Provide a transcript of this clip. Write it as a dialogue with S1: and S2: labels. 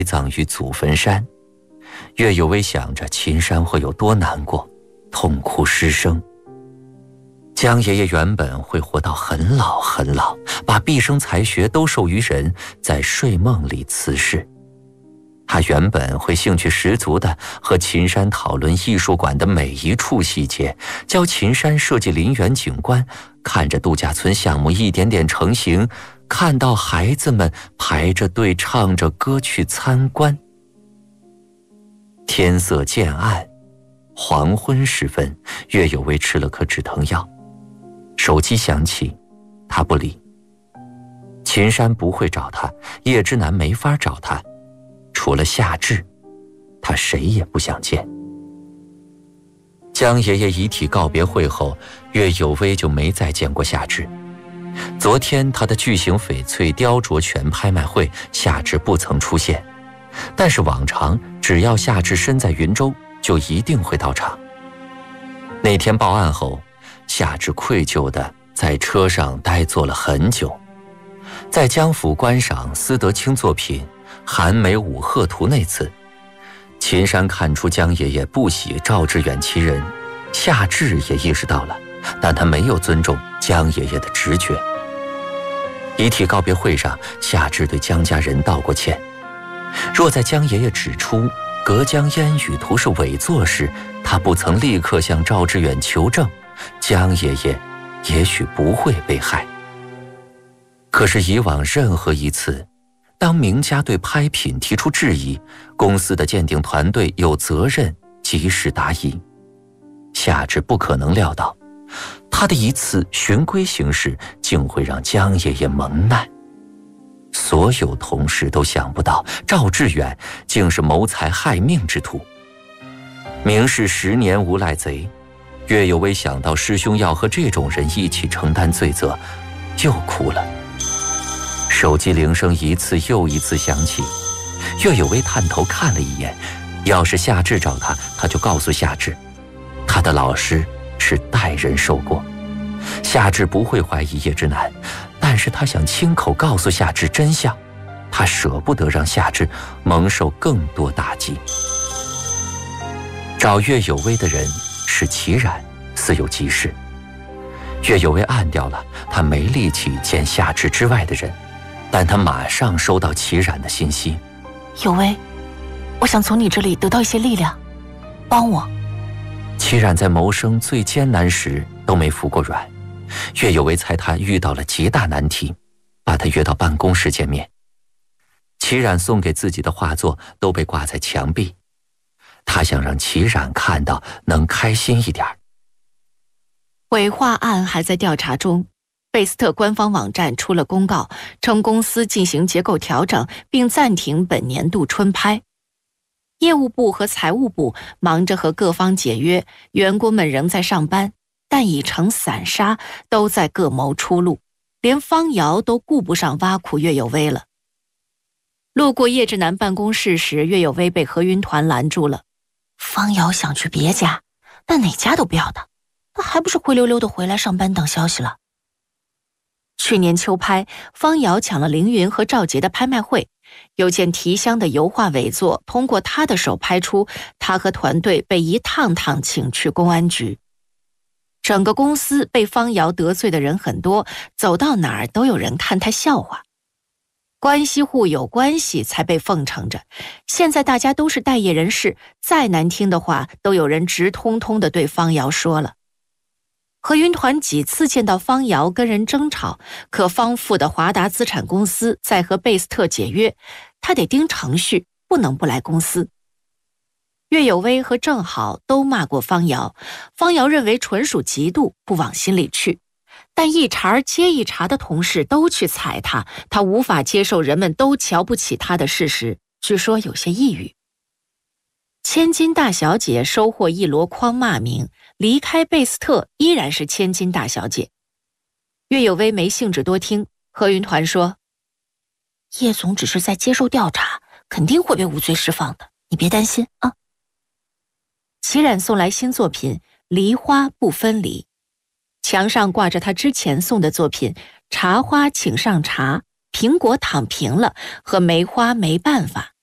S1: 葬于祖坟山。岳有为想着秦山会有多难过，痛哭失声。江爷爷原本会活到很老很老，把毕生才学都授于人，在睡梦里辞世。他原本会兴趣十足地和秦山讨论艺术馆的每一处细节，教秦山设计林园景观，看着度假村项目一点点成型，看到孩子们排着队唱着歌去参观。天色渐暗，黄昏时分，岳有为吃了颗止疼药。手机响起，他不理。秦山不会找他，叶之南没法找他，除了夏至，他谁也不想见。江爷爷遗体告别会后，岳有为就没再见过夏至。昨天他的巨型翡翠雕琢拳拍卖会，夏至不曾出现，但是往常只要夏至身在云州，就一定会到场。那天报案后，夏至愧疚地在车上呆坐了很久。在江府观赏司德清作品《韩梅五鹤图》那次，秦山看出江爷爷不喜赵志远其人，夏至也意识到了，但他没有尊重江爷爷的直觉。遗体告别会上，夏至对江家人道过歉。若在江爷爷指出《隔江烟雨图》是伪作时，他不曾立刻向赵志远求证，江爷爷也许不会被害。可是以往任何一次，当名家对拍品提出质疑，公司的鉴定团队有责任及时答疑。夏至不可能料到，他的一次循规行事竟会让江爷爷蒙难。所有同事都想不到赵志远竟是谋财害命之徒。明是10年无赖贼，岳有为想到师兄要和这种人一起承担罪责，又哭了。手机铃声一次又一次响起，岳有为探头看了一眼，要是夏至找他，他就告诉夏至，他的老师是代人受过。夏至不会怀疑叶之南，但是他想亲口告诉夏至真相，他舍不得让夏至蒙受更多打击。找岳有为的人是齐冉，似有急事。岳有为按掉了，他没力气见夏至之外的人，但他马上收到齐冉的信息。
S2: 有为，我想从你这里得到一些力量，帮我。
S1: 齐冉在谋生最艰难时都没服过软，岳有为猜他遇到了极大难题，把他约到办公室见面。齐冉送给自己的画作都被挂在墙壁，他想让齐冉看到能开心一点。
S2: 伪画案还在调查中，贝斯特官方网站出了公告，称公司进行结构调整，并暂停本年度春拍。业务部和财务部忙着和各方解约，员工们仍在上班，但已成散沙，都在各谋出路，连方瑶都顾不上挖苦岳有为了。路过叶志南办公室时，岳有为被何云团拦住了。方瑶想去别家，但哪家都不要他，他还不是灰溜溜的回来上班等消息了。去年秋拍，方瑶抢了凌云和赵杰的拍卖会，有件提香的油画伪作通过他的手拍出，他和团队被一趟趟请去公安局。整个公司被方瑶得罪的人很多，走到哪儿都有人看他笑话。关系户有关系才被奉承着，现在大家都是待业人士，再难听的话都有人直通通地对方瑶说了。何云团几次见到方瑶跟人争吵，可方富的华达资产公司在和贝斯特解约，他得盯程序，不能不来公司。岳有为和郑好都骂过方瑶，方瑶认为纯属嫉妒，不往心里去。但一茬接一茬的同事都去踩他，他无法接受人们都瞧不起他的事实，据说有些抑郁。千金大小姐收获一箩筐骂名，离开贝斯特依然是千金大小姐。岳有为没兴致多听，何云团说：“叶总只是在接受调查，肯定会被无罪释放的，你别担心啊。”齐冉送来新作品《梨花不分离》，墙上挂着他之前送的作品《茶花请上茶》、苹果躺平了和梅花没办法。